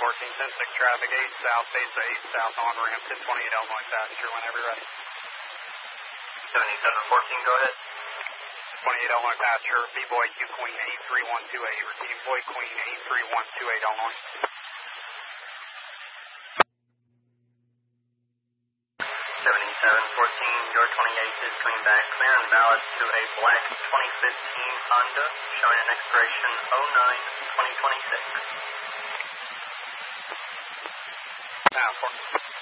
14, 10-6 traffic, 8 south, base 8 south on ramp, 1028 Illinois passenger, whenever you're ready. 7714, go ahead. 28 Illinois passenger, B-Boy Q Queen 83128, repeat Boy Queen 83128 Illinois. 7714, your 28 is coming back clear and valid to a black 2015 Honda, showing an expiration 09-2026. Now,